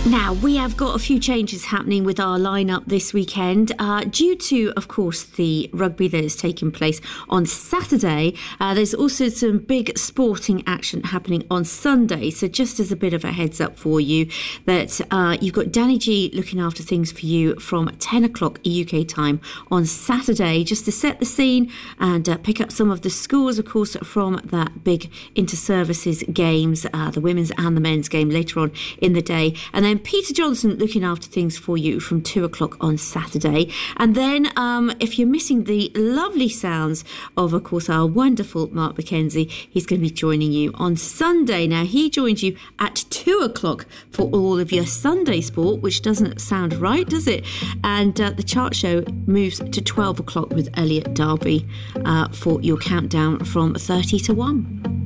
Now, we have got a few changes happening with our lineup this weekend. Due to, of course, the rugby that is taking place on Saturday, there's also some big sporting action happening on Sunday. So just as a bit of a heads up for you, that you've got Danny G looking after things for you from 10 o'clock UK time on Saturday, just to set the scene and pick up some of the scores, of course, from that big inter-services games, the women's and the men's game later on in the day. And then Peter Johnson looking after things for you from 2 o'clock on Saturday. And then if you're missing the lovely sounds of course, our wonderful Mark McKenzie, he's going to be joining you on Sunday. Now, he joins you at 2 o'clock for all of your Sunday sport, which doesn't sound right, does it? And the chart show moves to 12 o'clock with Elliot Darby for your countdown from 30 to 1.